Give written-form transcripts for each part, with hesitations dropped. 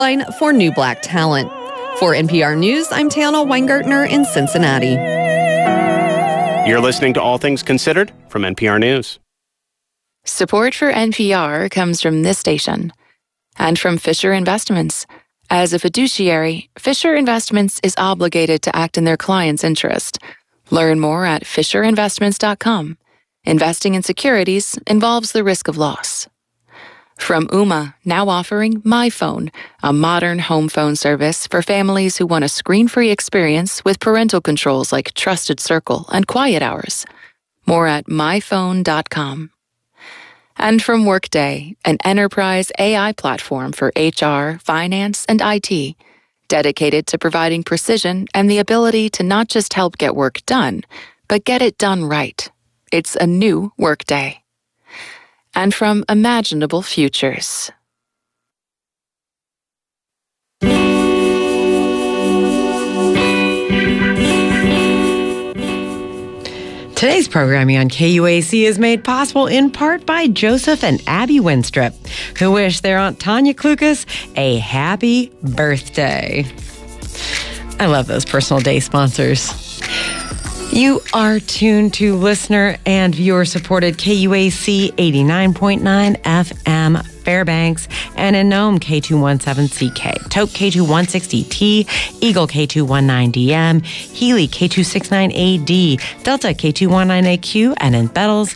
for new Black talent. For NPR News, I'm Tana Weingartner in Cincinnati. You're listening to All Things Considered from NPR News. Support for NPR comes from this station and from Fisher Investments. As a fiduciary, Fisher Investments is obligated to act in their client's interest. Learn more at FisherInvestments.com. Investing in securities involves the risk of loss. From Ooma, now offering MyPhone, a modern home phone service for families who want a screen-free experience with parental controls like Trusted Circle and Quiet Hours. More at myphone.com. And from Workday, an enterprise AI platform for HR, finance, and IT, dedicated to providing precision and the ability to not just help get work done, but get it done right. It's a new Workday. And from Imaginable Futures. Today's programming on KUAC is made possible in part by Joseph and Abby Winstrip, who wish their Aunt Tanya Klukas a happy birthday. I love those personal day sponsors. You are tuned to listener and viewer-supported KUAC 89.9 FM Fairbanks, and in Nome K217CK, Toke K2160T, Eagle K219DM, Healy K269AD, Delta K219AQ, and in Bettles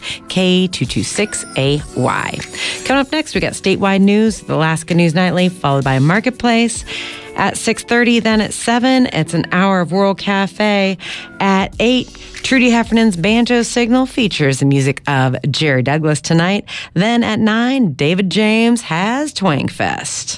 K226AY. Coming up next, we got statewide news, the Alaska News Nightly, followed by Marketplace. At 6:30, then at 7, it's an hour of World Cafe. At 8, Trudy Heffernan's Banjo Signal features the music of Jerry Douglas tonight. Then at 9, David James has Twang Fest.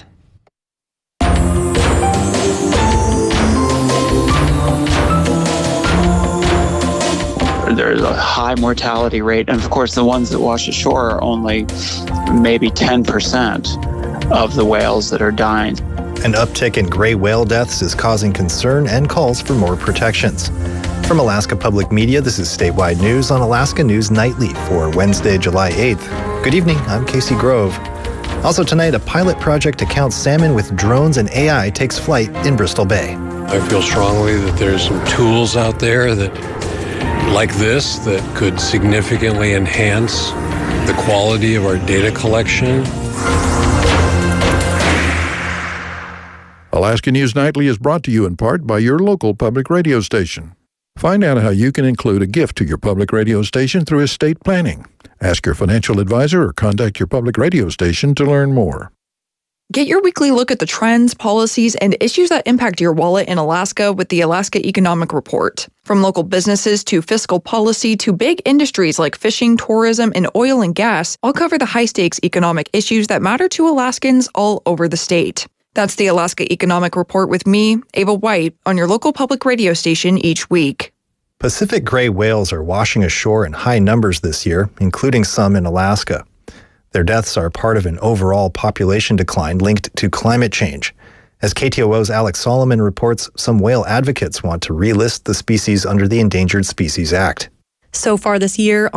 There's a high mortality rate, and of course the ones that wash ashore are only maybe 10% of the whales that are dying. An uptick in gray whale deaths is causing concern and calls for more protections. From Alaska Public Media, this is statewide news on Alaska News Nightly for Wednesday, July 8th. Good evening, I'm Casey Grove. Also tonight, a pilot project to count salmon with drones and AI takes flight in Bristol Bay. I feel strongly that there's some tools out there that, like this, that could significantly enhance the quality of our data collection. Alaska News Nightly is brought to you in part by your local public radio station. Find out how you can include a gift to your public radio station through estate planning. Ask your financial advisor or contact your public radio station to learn more. Get your weekly look at the trends, policies, and issues that impact your wallet in Alaska with the Alaska Economic Report. From local businesses to fiscal policy to big industries like fishing, tourism, and oil and gas, I'll cover the high-stakes economic issues that matter to Alaskans all over the state. That's the Alaska Economic Report with me, Ava White, on your local public radio station each week. Pacific gray whales are washing ashore in high numbers this year, including some in Alaska. Their deaths are part of an overall population decline linked to climate change. As KTOO's Alex Solomon reports, some whale advocates want to relist the species under the Endangered Species Act. So far this year,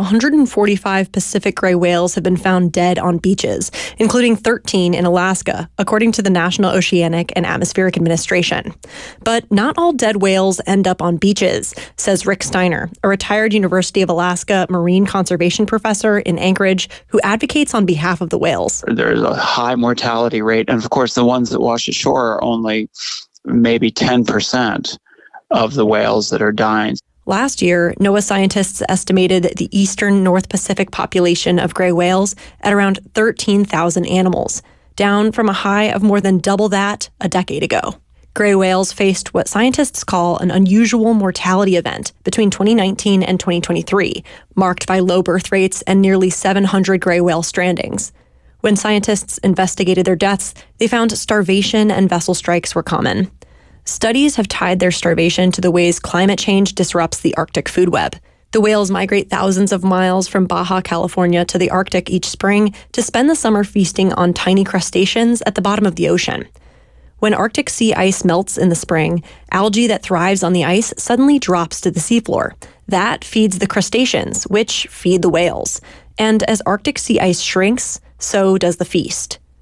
145 Pacific gray whales have been found dead on beaches, including 13 in Alaska, according to the National Oceanic and Atmospheric Administration. But not all dead whales end up on beaches, says Rick Steiner, a retired University of Alaska marine conservation professor in Anchorage who advocates on behalf of the whales. There's a high mortality rate, and of course the ones that wash ashore are only maybe 10% of the whales that are dying. Last year, NOAA scientists estimated the eastern North Pacific population of gray whales at around 13,000 animals, down from a high of more than double that a decade ago. Gray whales faced what scientists call an unusual mortality event between 2019 and 2023, marked by low birth rates and nearly 700 gray whale strandings. When scientists investigated their deaths, they found starvation and vessel strikes were common. Studies have tied their starvation to the ways climate change disrupts the Arctic food web. The whales migrate thousands of miles from Baja California to the Arctic each spring to spend the summer feasting on tiny crustaceans at the bottom of the ocean. When Arctic sea ice melts in the spring, algae that thrives on the ice suddenly drops to the seafloor. That feeds the crustaceans, which feed the whales. And as Arctic sea ice shrinks, so does the feast.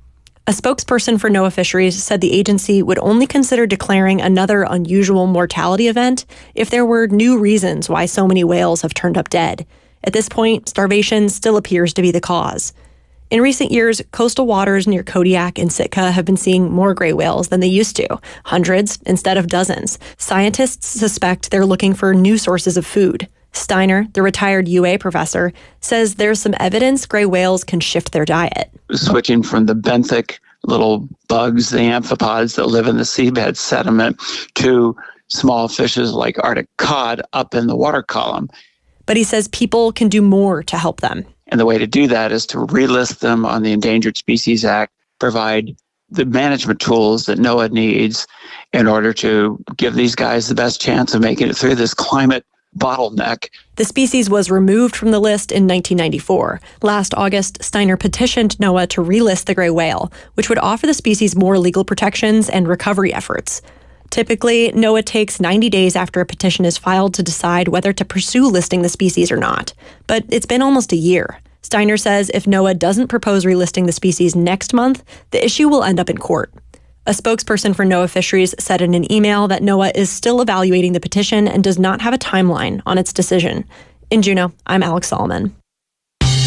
A spokesperson for NOAA Fisheries said the agency would only consider declaring another unusual mortality event if there were new reasons why so many whales have turned up dead. At this point, starvation still appears to be the cause. In recent years, coastal waters near Kodiak and Sitka have been seeing more gray whales than they used to, hundreds instead of dozens. Scientists suspect they're looking for new sources of food. Steiner, the retired UA professor, says there's some evidence gray whales can shift their diet. Switching from the benthic little bugs, the amphipods that live in the seabed sediment, to small fishes like Arctic cod up in the water column. But he says people can do more to help them. And the way to do that is to relist them on the Endangered Species Act, provide the management tools that NOAA needs in order to give these guys the best chance of making it through this climate bottleneck. The species was removed from the list in 1994. Last August, Steiner petitioned NOAA to relist the gray whale, which would offer the species more legal protections and recovery efforts. Typically, NOAA takes 90 days after a petition is filed to decide whether to pursue listing the species or not. But it's been almost a year. Steiner says if NOAA doesn't propose relisting the species next month, the issue will end up in court. A spokesperson for NOAA Fisheries said in an email that NOAA is still evaluating the petition and does not have a timeline on its decision. In Juneau, I'm Alex Solomon.